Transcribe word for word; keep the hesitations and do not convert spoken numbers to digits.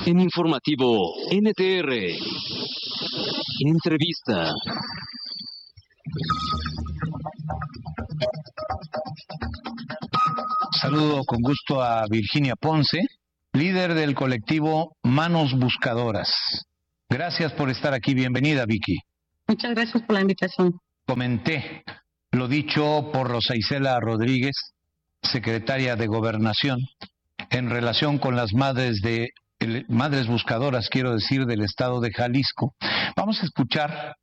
En Informativo N T R. Entrevista. Saludo con gusto a Virginia Ponce, líder del colectivo Manos Buscadoras. Gracias por estar aquí. Bienvenida, Vicky. Muchas gracias por la invitación. Comenté lo dicho por Rosa Isela Rodríguez, secretaria de Gobernación, en relación con las madres de madres buscadoras, quiero decir, del estado de Jalisco. Vamos a escuchar